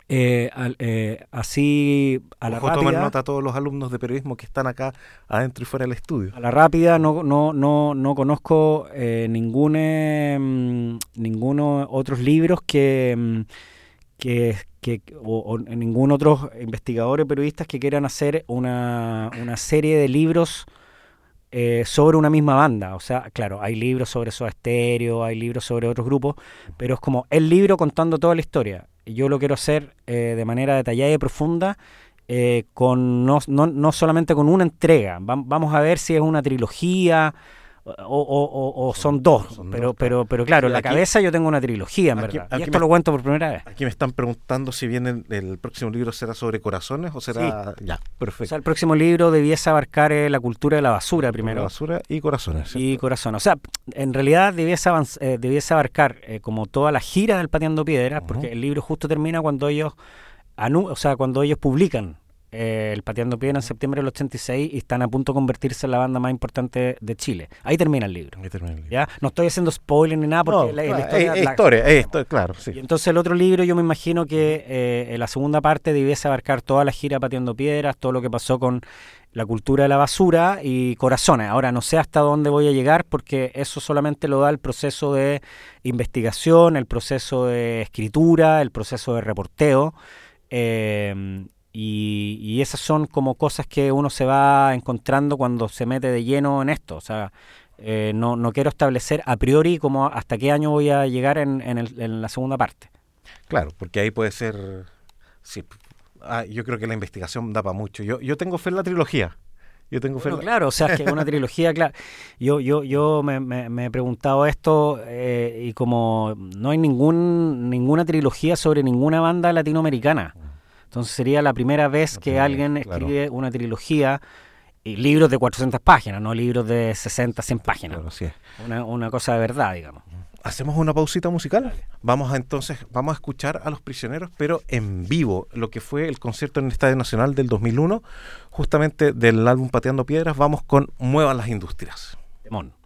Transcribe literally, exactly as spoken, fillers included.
Eh, al- eh, así a la Ojo, tomen rápida, nota a todos los alumnos de periodismo que están acá adentro y fuera del estudio. a la rápida no, no, no, no conozco eh, ningún, eh, mm, ninguno otros libros que, mm, que, que o, o ningún otro investigador o periodistas que quieran hacer una, una serie de libros eh, sobre una misma banda. O sea, claro, hay libros sobre Soda Stereo, hay libros sobre otros grupos, pero es como el libro contando toda la historia. Y yo lo quiero hacer eh, de manera detallada y profunda, eh, con no, no, no solamente con una entrega. Vam- vamos a ver si es una trilogía o, o- o- o Son, son dos. son Pero, dos, claro. pero, pero claro, Sí, en la aquí, cabeza yo tengo una trilogía, en aquí, verdad. Y aquí esto me, lo cuento por primera vez. aquí me están preguntando si viene el, el próximo libro será sobre corazones o Sí. será... Ya, O perfecto. sea, el próximo libro debiese abarcar eh, la cultura de la basura La primero. basura y corazones, Y ¿cierto? Corazón. O sea, en realidad debiese, avanz- eh, debiese abarcar eh, como toda la gira del Pateando Piedras, Ujú. porque el libro justo termina cuando ellos, anu- o sea, cuando ellos publican eh, el Pateando Piedras en septiembre del ochenta y seis y están a punto de convertirse en la banda más importante de Chile. Ahí termina el libro. Ahí termina el libro. ¿Ya? No estoy haciendo spoiler ni nada porque No, la, la claro, historia... es, es la- historia, es historia, claro, sí. Y entonces el otro libro yo me imagino que eh, en la segunda parte debiese abarcar toda la gira Pateando Piedras, todo lo que pasó con la cultura de la basura y Corazones. Ahora no sé hasta dónde voy a llegar porque eso solamente lo da el proceso de investigación, el proceso de escritura, el proceso de reporteo. eh, y, y esas son como cosas que uno se va encontrando cuando se mete de lleno en esto. O sea, eh, no, no quiero establecer a priori como hasta qué año voy a llegar en, en, el- en la segunda parte. Claro, porque ahí puede ser... Sí, ah, yo creo que la investigación da para mucho. Yo, yo tengo fe en la trilogía. Yo tengo fe Bueno, en la... claro, o sea, es que una trilogía, claro. Yo, yo, yo me, me- me he preguntado esto eh, y como no hay ningún, ninguna trilogía sobre ninguna banda latinoamericana. Entonces sería la primera vez La que primera, alguien claro. escribe una trilogía y libros de cuatrocientas páginas, no libros de sesenta, cien páginas. Claro, así es. Una, una cosa de verdad, digamos. Hacemos una pausita musical. Vamos a entonces, vamos a escuchar a Los Prisioneros, pero en vivo, lo que fue el concierto en el Estadio Nacional del dos mil uno, justamente del álbum Pateando Piedras. Vamos con Muevan las Industrias. Temón.